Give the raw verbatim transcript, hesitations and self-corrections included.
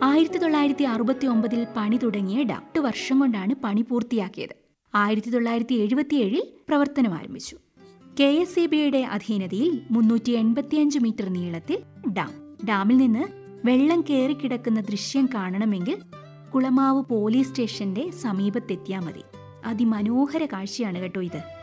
ആയിരത്തി തൊള്ളായിരത്തി അറുപത്തി ഒമ്പതിൽ പണി തുടങ്ങിയ ഡാം എട്ട് വർഷം കൊണ്ടാണ് പണി പൂർത്തിയാക്കിയത്. ആയിരത്തി തൊള്ളായിരത്തി എഴുപത്തിയേഴിൽ പ്രവർത്തനം ആരംഭിച്ചു. കെ എസ് ഇ ബിയുടെ അധീനതയിൽ മുന്നൂറ്റി എൺപത്തിയഞ്ച് മീറ്റർ നീളത്തിൽ ഡാം. ഡാമിൽ നിന്ന് വെള്ളം കയറിക്കിടക്കുന്ന ദൃശ്യം കാണണമെങ്കിൽ കുളമാവ് പോലീസ് സ്റ്റേഷന്റെ സമീപത്തെത്തിയാൽ മതി. അതിമനോഹര കാഴ്ചയാണ് കേട്ടോ ഇത്.